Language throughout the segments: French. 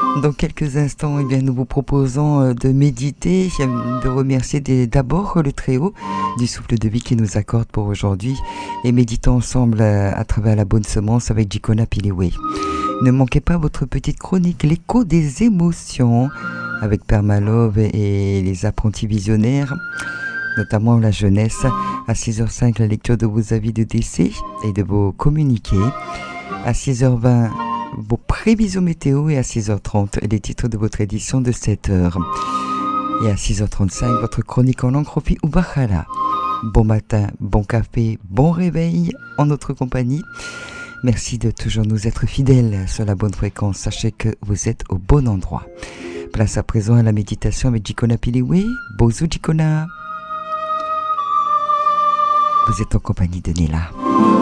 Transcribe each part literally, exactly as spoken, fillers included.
Dans quelques instants, eh bien, nous vous proposons de méditer, de remercier d'abord le Très-Haut du souffle de vie qui nous accorde pour aujourd'hui et méditons ensemble à travers la bonne semence avec Jikona Piliwe. Ne manquez pas votre petite chronique, l'écho des émotions avec Père Malov et les apprentis visionnaires, notamment la jeunesse. À six heures cinq, la lecture de vos avis de décès et de vos communiqués. À six heures vingt, vos prévisions météo et à six heures trente, les titres de votre édition de sept heures. Et à six heures trente-cinq, votre chronique en langue Rofi ou Bachala. Bon matin, bon café, bon réveil en notre compagnie. Merci de toujours nous être fidèles sur la bonne fréquence. Sachez que vous êtes au bon endroit. Place à présent à la méditation avec Jikona Piliwe. Bozo Jikona. Vous êtes en compagnie de Nila.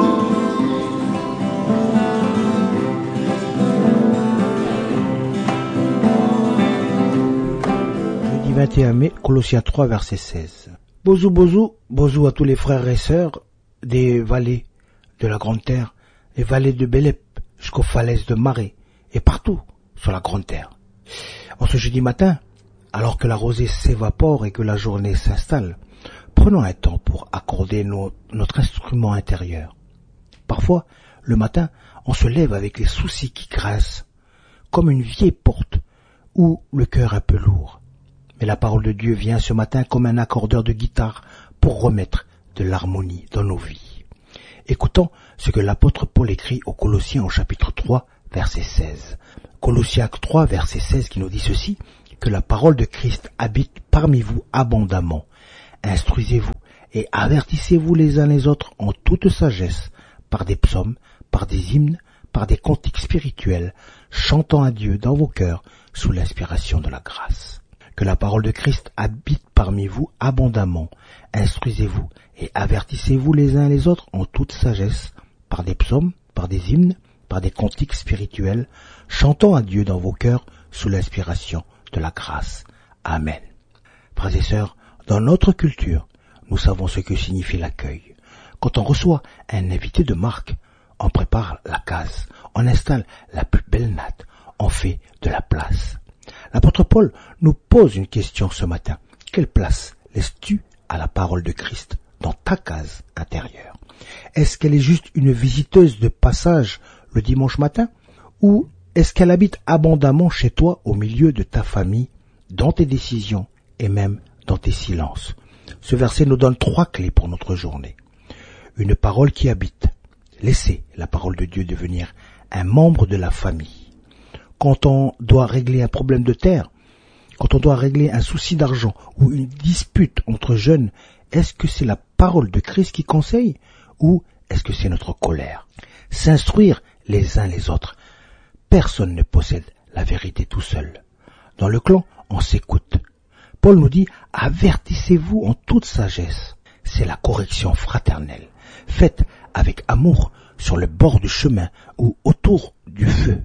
Jeudi vingt et un mai, Colossiens trois, verset seize. Bozou, bozou, bozou à tous les frères et sœurs des vallées de la Grande Terre, les vallées de Bélep jusqu'aux falaises de Marais et partout sur la Grande Terre. En ce jeudi matin, alors que la rosée s'évapore et que la journée s'installe, prenons un temps pour accorder nos, notre instrument intérieur. Parfois, le matin, on se lève avec les soucis qui grincent, comme une vieille porte ou le cœur un peu lourd. Mais la parole de Dieu vient ce matin comme un accordeur de guitare pour remettre de l'harmonie dans nos vies. Écoutons ce que l'apôtre Paul écrit aux Colossiens au chapitre trois, verset seize. Colossiens trois, verset seize qui nous dit ceci, que la parole de Christ habite parmi vous abondamment. Instruisez-vous et avertissez-vous les uns les autres en toute sagesse, par des psaumes, par des hymnes, par des cantiques spirituels, chantant à Dieu dans vos cœurs sous l'inspiration de la grâce. Que la parole de Christ habite parmi vous abondamment. Instruisez-vous et avertissez-vous les uns les autres en toute sagesse, par des psaumes, par des hymnes, par des cantiques spirituels, chantant à Dieu dans vos cœurs sous l'inspiration de la grâce. Amen. Frères et sœurs, dans notre culture, nous savons ce que signifie l'accueil. Quand on reçoit un invité de marque, on prépare la case, on installe la plus belle natte, on fait de la place. L'apôtre Paul nous pose une question ce matin. Quelle place laisses-tu à la parole de Christ dans ta case intérieure? Est-ce qu'elle est juste une visiteuse de passage le dimanche matin? Ou est-ce qu'elle habite abondamment chez toi au milieu de ta famille, dans tes décisions et même dans tes silences? Ce verset nous donne trois clés pour notre journée. Une parole qui habite. Laissez la parole de Dieu devenir un membre de la famille. Quand on doit régler un problème de terre, quand on doit régler un souci d'argent ou une dispute entre jeunes, est-ce que c'est la parole de Christ qui conseille ou est-ce que c'est notre colère? S'instruire les uns les autres. Personne ne possède la vérité tout seul. Dans le clan, on s'écoute. Paul nous dit « Avertissez-vous en toute sagesse ». C'est la correction fraternelle, faite avec amour sur le bord du chemin ou autour du feu.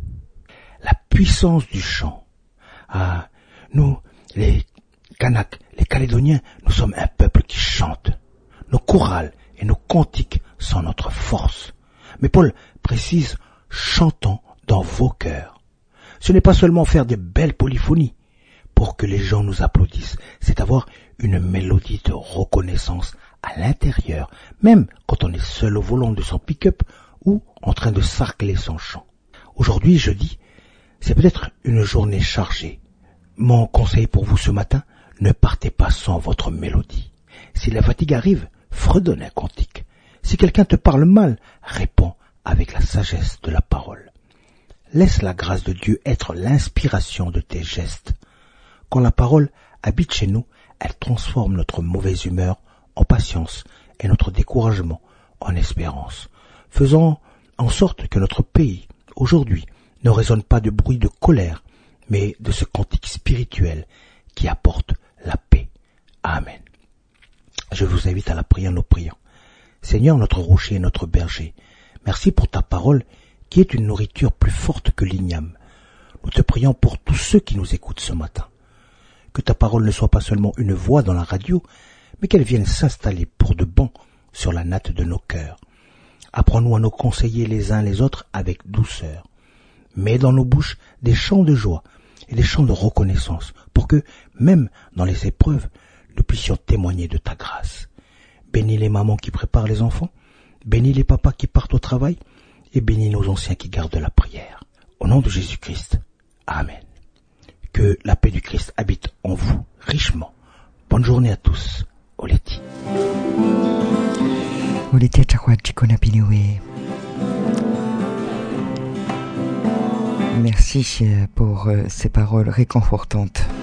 La puissance du chant. Ah, nous, les Kanaks, les Calédoniens, nous sommes un peuple qui chante. Nos chorales et nos cantiques sont notre force. Mais Paul précise « chantons dans vos cœurs ». Ce n'est pas seulement faire de belles polyphonies pour que les gens nous applaudissent, c'est avoir une mélodie de reconnaissance à l'intérieur, même quand on est seul au volant de son pick-up ou en train de sarcler son chant. Aujourd'hui, jeudi, c'est peut-être une journée chargée. Mon conseil pour vous ce matin, ne partez pas sans votre mélodie. Si la fatigue arrive, fredonne un cantique. Si quelqu'un te parle mal, réponds avec la sagesse de la parole. Laisse la grâce de Dieu être l'inspiration de tes gestes. Quand la parole habite chez nous, elle transforme notre mauvaise humeur en patience et notre découragement en espérance. Faisons en sorte que notre pays, aujourd'hui, ne résonne pas de bruit de colère, mais de ce cantique spirituel qui apporte la paix. Amen. Je vous invite à la prière, nous prions. Seigneur, notre rocher et notre berger, merci pour ta parole qui est une nourriture plus forte que l'igname. Nous te prions pour tous ceux qui nous écoutent ce matin. Que ta parole ne soit pas seulement une voix dans la radio, mais qu'elle vienne s'installer pour de bon sur la natte de nos cœurs. Apprends-nous à nous conseiller les uns les autres avec douceur. Mets dans nos bouches des chants de joie et des chants de reconnaissance pour que, même dans les épreuves, nous puissions témoigner de ta grâce. Bénis les mamans qui préparent les enfants, bénis les papas qui partent au travail et bénis nos anciens qui gardent la prière. Au nom de Jésus-Christ, Amen. Que la paix du Christ habite en vous richement. Bonne journée à tous. Oleti. Oleti Chakwa Pinewe. Merci pour ces paroles réconfortantes.